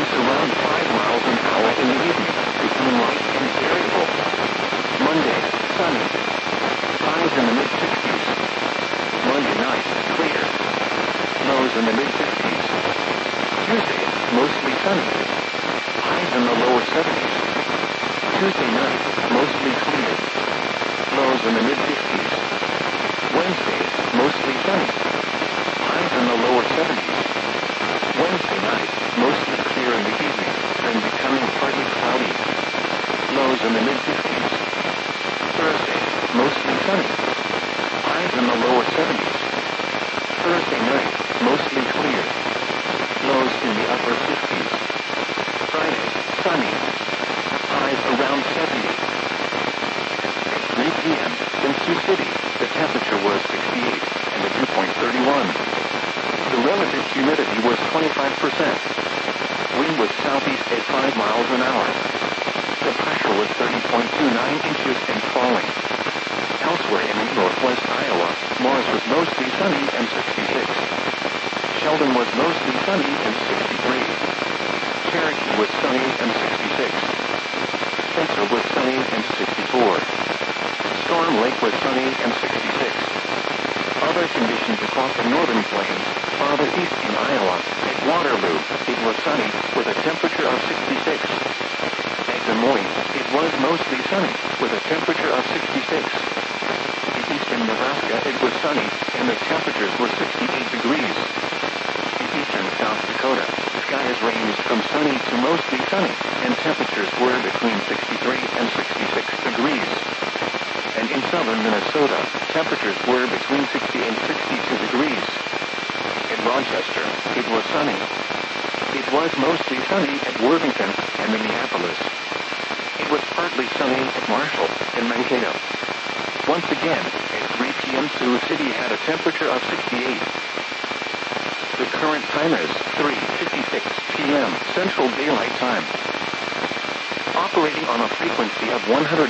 winds around 5 miles an hour in the evening, becoming light and variable. Monday, sunny. Highs in the mid-60s. Monday night, clear. Lows in the mid-50s. Tuesday, mostly sunny. Highs in the lower 70s. Tuesday night, mostly clear. Lows in the mid-50s. Wednesday, mostly sunny. Highs in the lower 70s. Wednesday night, mostly clear in the evening, then becoming partly cloudy. Lows in the mid-50s. Thursday, mostly sunny. Highs in the lower 70s. Thursday night, mostly clear. Lows in the upper 50s. Friday, sunny. Highs around 70. At 3 p.m., in Sioux City, the temperature was 68 and the dew point 31. The relative humidity was 25%. Wind was southeast at 5 miles an hour. The pressure was 30.29 inches and falling. Elsewhere in northwest Iowa, Morris was mostly sunny and 66. Sheldon was mostly sunny and 63. Cherokee was sunny and 66. Spencer was sunny and 64. Storm Lake was sunny and 66. Other conditions across the northern plains, farther east in Iowa, at Waterloo, it was sunny with a temperature of 66. At Des Moines, it was mostly sunny with a temperature of 66. In eastern Nebraska, it was sunny and the temperatures were 68 degrees. In eastern South Dakota, skies ranged from sunny to mostly sunny, and temperatures were between 63 and 66 degrees. And in southern Minnesota, temperatures were between 60 and 62 degrees. In Rochester, it was sunny. It was mostly sunny at Worthington and Minneapolis. It was partly sunny at Marshall and Mankato. Once again, at 3 p.m. Sioux City had a temperature of 68. The current time is 3:56 p.m. Central Daylight Time. Operating on a frequency of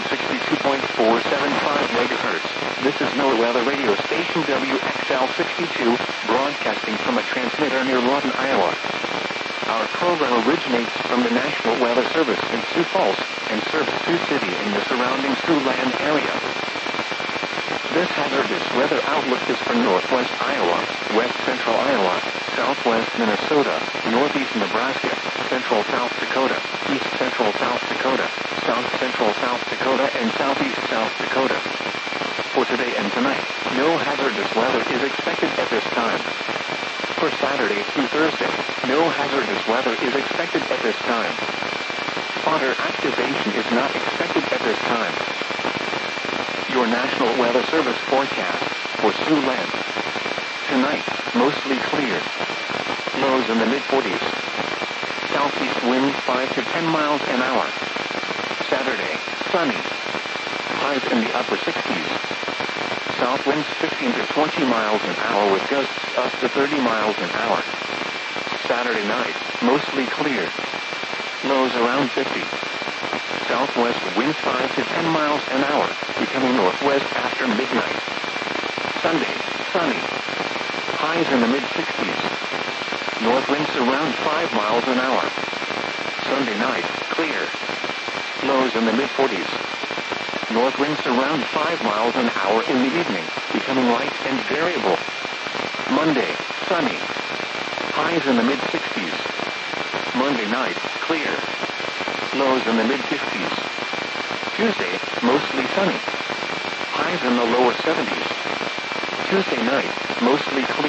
162.475 megahertz, this is NOAA Weather Radio Station WXL62, broadcasting from a transmitter near Lawton, Iowa. Our program originates from the National Weather Service in Sioux Falls and serves Sioux City and the surrounding Siouxland area. This hazardous weather outlook is for northwest Iowa, west central Iowa, southwest Minnesota, northeast Nebraska, central South Dakota, east central South Dakota, south central South Dakota, and southeast South Dakota. For today and tonight, no hazardous weather is expected at this time. For Saturday through Thursday, no hazardous weather is expected at this time. Spotter activation is not expected at this time. Your National Weather Service forecast for Siouxland. Tonight, mostly clear. Lows in the mid-40s. Southeast winds 5 to 10 miles an hour. Saturday, sunny. Highs in the upper 60s. South winds 15 to 20 miles an hour with gusts up to 30 miles an hour. Saturday night, mostly clear. Lows around 50. Southwest winds 5 to 10 miles an hour, becoming northwest after midnight. Sunday, sunny. Highs in the mid-60s. North winds around 5 miles an hour. Sunday night, clear. Lows in the mid-40s. North winds around 5 miles an hour in the evening, becoming light and variable. Monday, sunny. Highs in the mid-60s. Monday night, clear. Lows in the mid-50s. Tuesday, mostly sunny. Highs in the lower 70s. Tuesday night, mostly clear.